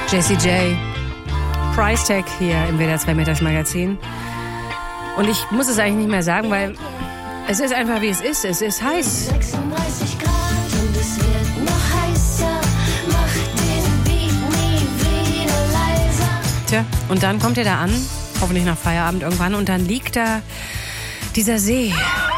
Jessie J. Price Tag hier im WDR 2 Mittagsmagazin. Und ich muss es eigentlich nicht mehr sagen, weil es ist einfach wie es ist. Es ist heiß. 36 Grad und es wird noch heißer. Mach den Beat nie wieder leiser. Tja, und dann kommt ihr da an, hoffentlich nach Feierabend irgendwann, und dann liegt da dieser See.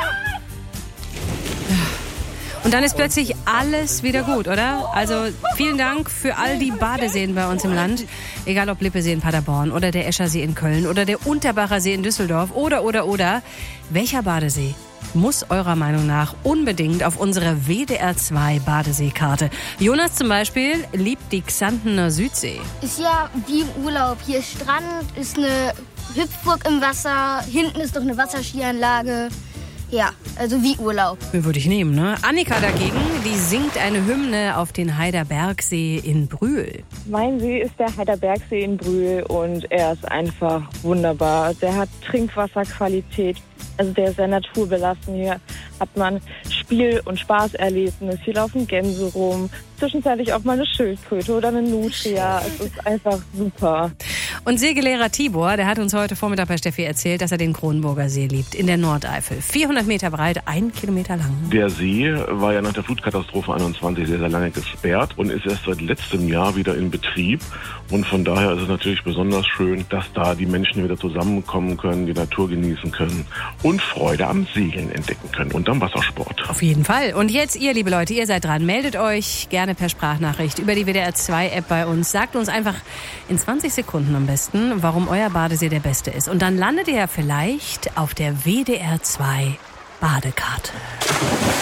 Und dann ist plötzlich alles wieder gut, oder? Also vielen Dank für all die Badeseen bei uns im Land. Egal ob Lippesee in Paderborn oder der Eschersee in Köln oder der Unterbacher See in Düsseldorf oder. Welcher Badesee muss eurer Meinung nach unbedingt auf unsere WDR 2 Badeseekarte? Jonas zum Beispiel liebt die Xantener Südsee. Ist ja wie im Urlaub. Hier ist Strand, ist eine Hüpfburg im Wasser, hinten ist noch eine Wasserskianlage. Ja, also wie Urlaub. Würde ich nehmen, ne? Annika dagegen, die singt eine Hymne auf den Heiderbergsee in Brühl. Mein See ist der Heiderbergsee in Brühl und er ist einfach wunderbar. Der hat Trinkwasserqualität, also der ist sehr naturbelassen. Hier hat man Spiel- und Spaßerlebnis. Hier laufen Gänse rum, zwischenzeitlich auch mal eine Schildkröte oder eine Nutria. Es ist einfach super. Und Segellehrer Tibor, der hat uns heute Vormittag bei Steffi erzählt, dass er den Kronburger See liebt, in der Nordeifel. 400 Meter breit, 1 Kilometer lang. Der See war ja nach der Flutkatastrophe 21 sehr, sehr lange gesperrt und ist erst seit letztem Jahr wieder in Betrieb. Und von daher ist es natürlich besonders schön, dass da die Menschen wieder zusammenkommen können, die Natur genießen können und Freude am Segeln entdecken können und am Wassersport. Auf jeden Fall. Und jetzt ihr, liebe Leute, ihr seid dran. Meldet euch gerne per Sprachnachricht über die WDR 2 App bei uns. Sagt uns einfach in 20 Sekunden am besten, warum euer Badesee der beste ist. Und dann landet ihr ja vielleicht auf der WDR 2 Badekarte.